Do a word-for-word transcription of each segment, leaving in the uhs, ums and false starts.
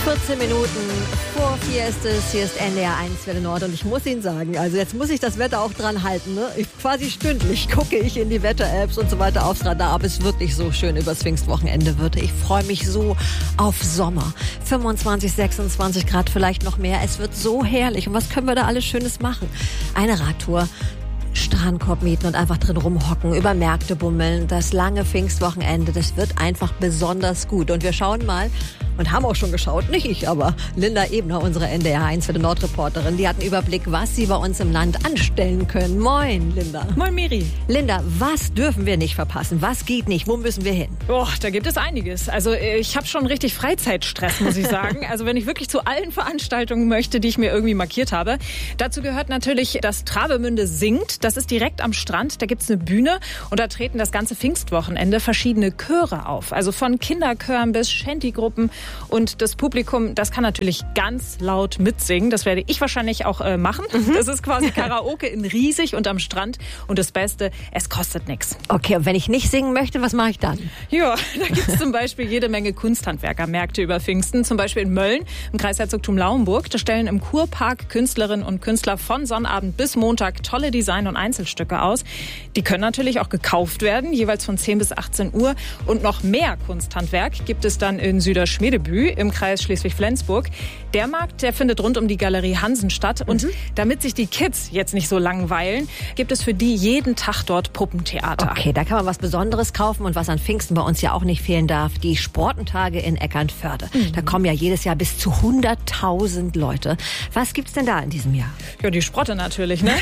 vierzehn Minuten vor vier ist es. Hier ist N D R eins Welle Nord und ich muss Ihnen sagen, also jetzt muss ich das Wetter auch dran halten. Ne? Ich, quasi stündlich gucke ich in die Wetter-Apps und so weiter aufs Radar, ob es wirklich so schön übers Pfingstwochenende wird. Ich freue mich so auf Sommer. fünfundzwanzig, sechsundzwanzig Grad, vielleicht noch mehr. Es wird so herrlich. Und was können wir da alles Schönes machen? Eine Radtour. Strandkorb mieten und einfach drin rumhocken, über Märkte bummeln. Das lange Pfingstwochenende, das wird einfach besonders gut. Und wir schauen mal und haben auch schon geschaut, nicht ich, aber Linda Ebner, unsere N D R eins Welle Nord-Reporterin, die hat einen Überblick, was sie bei uns im Land anstellen können. Moin, Linda. Moin, Miri. Linda, was dürfen wir nicht verpassen? Was geht nicht? Wo müssen wir hin? Boah, da gibt es einiges. Also ich habe schon richtig Freizeitstress, muss ich sagen. Also wenn ich wirklich zu allen Veranstaltungen möchte, die ich mir irgendwie markiert habe. Dazu gehört natürlich, dass Travemünde singt. Das ist direkt am Strand. Da gibt's eine Bühne und da treten das ganze Pfingstwochenende verschiedene Chöre auf. Also von Kinderchören bis Shanty-Gruppen. Und das Publikum, das kann natürlich ganz laut mitsingen. Das werde ich wahrscheinlich auch äh, machen. Mhm. Das ist quasi Karaoke in riesig und am Strand. Und das Beste, es kostet nichts. Okay, und wenn ich nicht singen möchte, was mache ich dann? Ja, da gibt es zum Beispiel jede Menge Kunsthandwerkermärkte über Pfingsten. Zum Beispiel in Mölln, im Kreisherzogtum Lauenburg. Da stellen im Kurpark Künstlerinnen und Künstler von Sonnabend bis Montag tolle Design- und Einzelstücke aus. Die können natürlich auch gekauft werden, jeweils von zehn bis achtzehn Uhr. Und noch mehr Kunsthandwerk gibt es dann in Süderschmedebü im Kreis Schleswig-Flensburg. Der Markt, der findet rund um die Galerie Hansen statt. Und mhm. damit sich die Kids jetzt nicht so langweilen, gibt es für die jeden Tag dort Puppentheater. Okay, da kann man was Besonderes kaufen und was an Pfingsten bei uns ja auch nicht fehlen darf, die Sportentage in Eckernförde. Mhm. Da kommen ja jedes Jahr bis zu hunderttausend Leute. Was gibt's denn da in diesem Jahr? Ja, die Sprotte natürlich, ne?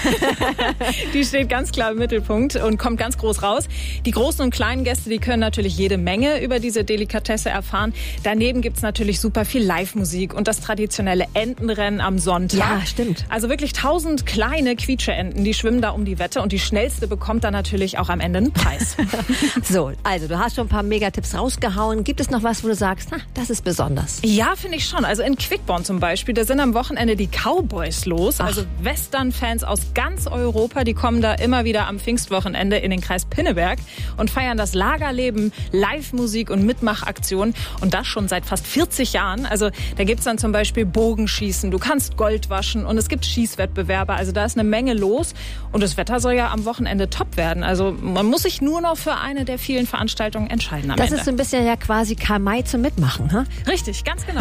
Die steht ganz klar im Mittelpunkt und kommt ganz groß raus. Die großen und kleinen Gäste, die können natürlich jede Menge über diese Delikatesse erfahren. Daneben gibt's natürlich super viel Live-Musik und das traditionelle Entenrennen am Sonntag. Ja, stimmt. Also wirklich tausend kleine Quietscheenten, die schwimmen da um die Wette und die schnellste bekommt dann natürlich auch am Ende einen Preis. So, also du hast schon ein paar Megatipps rausgehauen. Gibt es noch was, wo du sagst, na, das ist besonders? Ja, finde ich schon. Also in Quickborn zum Beispiel, da sind am Wochenende die Cowboys los. Ach. Also Western-Fans aus ganz Europa, die kommen da immer wieder am Pfingstwochenende in den Kreis Pinneberg und feiern das Lagerleben, Live-Musik und Mitmachaktionen und das schon seit fast vierzig Jahren. Also da gibt's dann zum Beispiel Bogenschießen, du kannst Gold waschen und es gibt Schießwettbewerbe. Also da ist eine Menge los und das Wetter soll ja am Wochenende top werden. Also man muss sich nur noch für eine der vielen Veranstaltungen entscheiden am das Ende. Das ist so ein bisschen ja quasi Karl-May zum Mitmachen, ne? Richtig, ganz genau.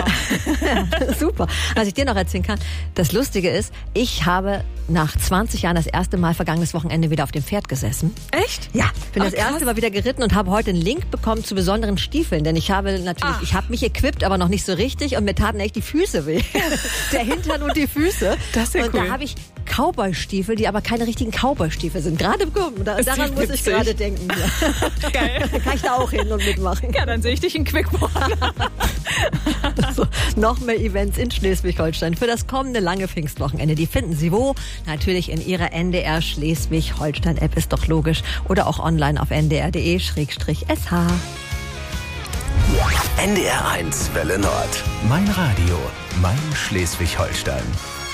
Ja, super. Was ich dir noch erzählen kann, das Lustige ist, ich habe nach zwanzig Jahren das erste Mal vergangenes Wochenende wieder auf dem Pferd gesessen. Echt? Ja, bin Ach, das erste krass. Mal wieder geritten und habe heute einen Link bekommen zu besonderen Stiefeln, denn ich habe natürlich, Ach. ich habe mich equippt, aber noch nicht so richtig und mir taten echt die Füße weh. Der Hintern und die Füße. Das ist ja und cool. da habe ich Cowboy-Stiefel, die aber keine richtigen Cowboy-Stiefel sind. Gerade bekommen. Da, Das daran ist muss ich witzig. gerade denken. Ja. Geil. Da kann ich da auch hin und mitmachen. Ja, dann sehe ich dich in Quickborn. So, noch mehr Events in Schleswig-Holstein für das kommende lange Pfingstwochenende. Die finden Sie wo? Natürlich in Ihrer N D R Schleswig-Holstein-App, ist doch logisch. Oder auch online auf n d r punkt d e slash s h. N D R eins Welle Nord. Mein Radio, mein Schleswig-Holstein.